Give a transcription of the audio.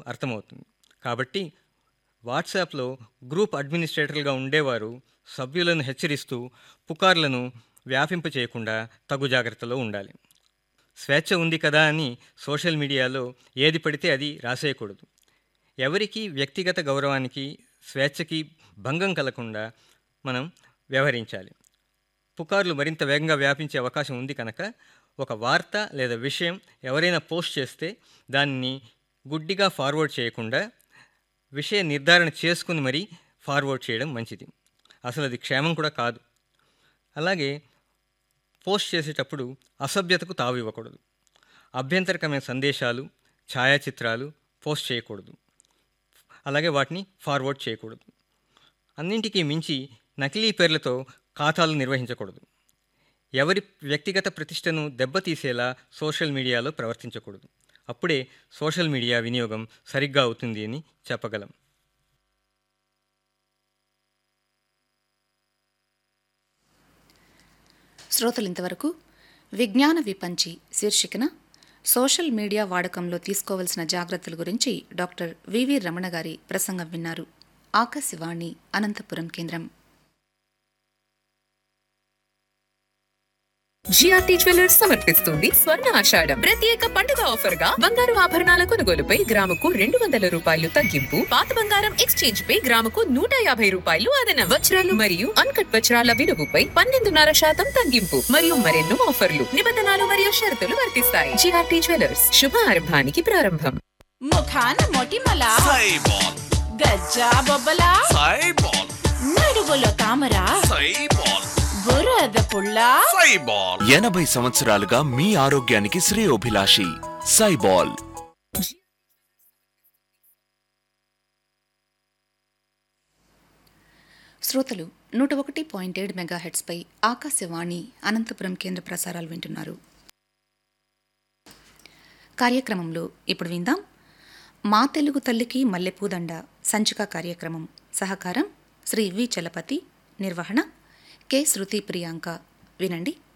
అర్థమవుతుంది. కాబట్టి వాట్సాప్లో గ్రూప్ అడ్మినిస్ట్రేటర్లుగా ఉండేవారు సభ్యులను హెచ్చరిస్తూ పుకార్లను వ్యాపింప చేయకుండా తగు జాగ్రత్తలో ఉండాలి. స్వేచ్ఛ ఉంది కదా అని సోషల్ మీడియాలో ఏది పడితే అది రాసేయకూడదు. ఎవరికి వ్యక్తిగత గౌరవానికి స్వేచ్ఛకి భంగం కలగకుండా మనం వ్యవహరించాలి. పుకార్లు మరింత వేగంగా వ్యాపించే అవకాశం ఉంది కనుక ఒక వార్త లేదా విషయం ఎవరైనా పోస్ట్ చేస్తే దాన్ని గుడ్డిగా ఫార్వర్డ్ చేయకుండా విషయ నిర్ధారణ చేసుకుని మరీ ఫార్వర్డ్ చేయడం మంచిది. అసలు అది క్షేమం కూడా కాదు. అలాగే పోస్ట్ చేసేటప్పుడు అసభ్యతకు తావు ఇవ్వకూడదు. అభ్యంతరకరమైన సందేశాలు, ఛాయాచిత్రాలు పోస్ట్ చేయకూడదు. అలాగే వాటిని ఫార్వర్డ్ చేయకూడదు. అన్నింటికీ మించి నకిలీ పేర్లతో ఖాతాలు నిర్వహించకూడదు. ఎవరి వ్యక్తిగత ప్రతిష్టను దెబ్బతీసేలా సోషల్ మీడియాలో ప్రవర్తించకూడదు. అప్పుడే సోషల్ మీడియా వినియోగం సరిగ్గా అవుతుంది అని చెప్పగలం. శ్రోతలు ఇంతవరకు విజ్ఞాన విపంచి శీర్షికన సోషల్ మీడియా వాడకంలో తీసుకోవలసిన జాగ్రత్తల గురించి డాక్టర్ వివి రమణ గారి ప్రసంగం విన్నారు. ఆకాశవాణి అనంతపురం కేంద్రం. జిఆర్టీ జ్యువెలర్స్ సమర్పిస్తుంది స్వర్ణ ఆషాఢం ప్రత్యేక పండుగ ఆఫర్ గా బంగారు ఆభరణాల కొనుగోలుపై గ్రాముకు 200 రూపాయలు తగ్గింపు, పాత బంగారం ఎక్స్చేంజ్ పై గ్రాముకు 150 రూపాయలు అదనం, వజ్రాలు మరియు అన్కట్ వజ్రాల విలువపై 12.5% తగ్గింపు మరియు మరెన్నో ఆఫర్లు. నిబంధనలు మరియు షరతులు వర్తిస్తాయి. జిఆర్టీ జ్యువెలర్స్ శుభారంభానికి ప్రారంభం. ముఖాన మొటిమల సైబాల్, గజ్జా బొబ్బల సైబాల్, నడుగులో తామర సైబాల్, బురద పుల్ల సైబాల్. 80 సంవత్సరాలుగా మీ ఆరోగ్యానికి శ్రేయోభిలాషి సైబాల్. శ్రోతలు 101.7 మెగాహెర్ట్స్పై ఆకాశవాణి అనంతపురం కేంద్ర ప్రసారాలు వింటున్నారు. కార్యక్రమంలో ఇప్పుడు విందాం మా తెలుగు తల్లికి మల్లెపూదండ సంచిక కార్యక్రమం. సహకారం శ్రీ వి చలపతి, నిర్వహణ కె శృతి ప్రియాంక. వినండి.